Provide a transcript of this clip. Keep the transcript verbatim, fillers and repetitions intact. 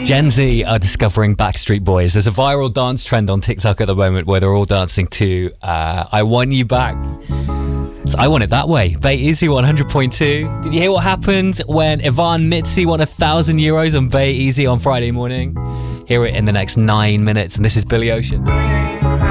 Gen Z are discovering Backstreet Boys. There's a viral dance trend on TikTok at the moment where they're all dancing to uh, I Want You Back. So I Want It That Way. Bay Easy one hundred point two. Did you hear what happened when Ivan Mitzi won a thousand euros on Bay Easy on Friday morning? Hear it in the next nine minutes. And this is Billy Ocean.